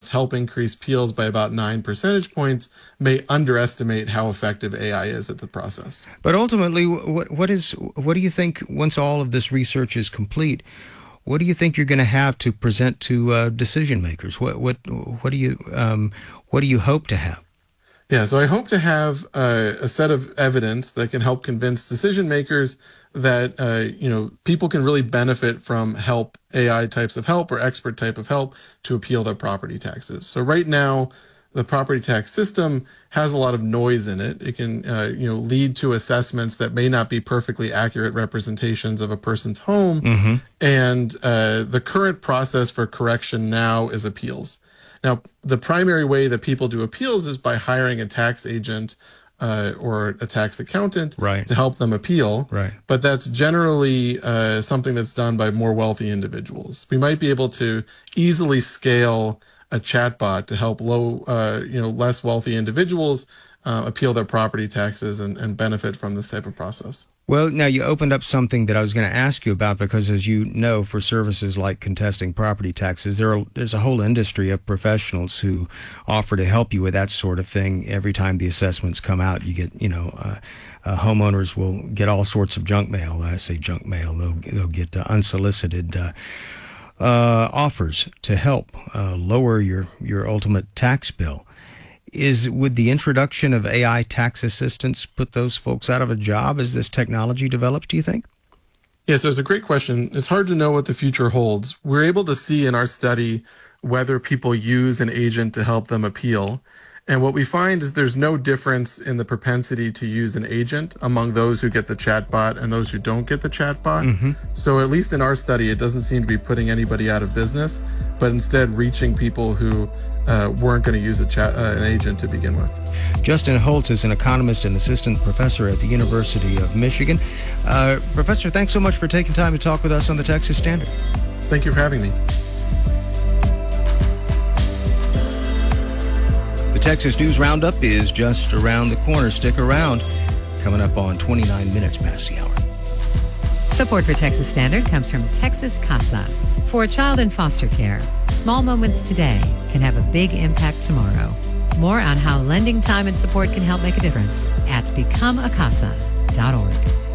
help increase appeals by about 9 percentage points may underestimate how effective AI is at the process. But ultimately, what do you think, once all of this research is complete, what do you think you're going to have to present to decision makers? What do you hope to have? Yeah, so I hope to have a set of evidence that can help convince decision makers that people can really benefit from help, AI types of help or expert type of help to appeal their property taxes. So right now, the property tax system has a lot of noise in it. It can lead to assessments that may not be perfectly accurate representations of a person's home. Mm-hmm. And the current process for correction now is appeals. Now, the primary way that people do appeals is by hiring a tax agent or a tax accountant to help them appeal. Right. But that's generally something that's done by more wealthy individuals. We might be able to easily scale a chatbot to help less wealthy individuals appeal their property taxes and benefit from this type of process. Well, now you opened up something that I was going to ask you about, because as you know, for services like contesting property taxes, there's a whole industry of professionals who offer to help you with that sort of thing. Every time the assessments come out, you get, homeowners will get all sorts of junk mail. I say junk mail. They'll get unsolicited offers to help lower your ultimate tax bill. Would the introduction of AI tax assistance put those folks out of a job as this technology develops, do you think? Yes, it's a great question. It's hard to know what the future holds. We're able to see in our study whether people use an agent to help them appeal. And what we find is there's no difference in the propensity to use an agent among those who get the chatbot and those who don't get the chatbot. Mm-hmm. So at least in our study, it doesn't seem to be putting anybody out of business, but instead reaching people who weren't going to use an agent to begin with. Justin Holtz is an economist and assistant professor at the University of Michigan. Professor, thanks so much for taking time to talk with us on the Texas Standard. Thank you for having me. The Texas News Roundup is just around the corner. Stick around. Coming up on 29 minutes past the hour. Support for Texas Standard comes from Texas Casa. For a child in foster care, small moments today can have a big impact tomorrow. More on how lending time and support can help make a difference at becomeacasa.org.